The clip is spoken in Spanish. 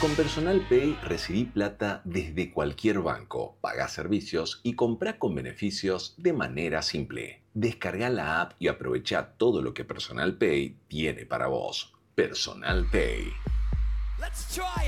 Con Personal Pay recibí plata desde cualquier banco, pagá servicios y comprá con beneficios de manera simple. Descarga la app y aprovecha todo lo que Personal Pay tiene para vos. Personal Pay.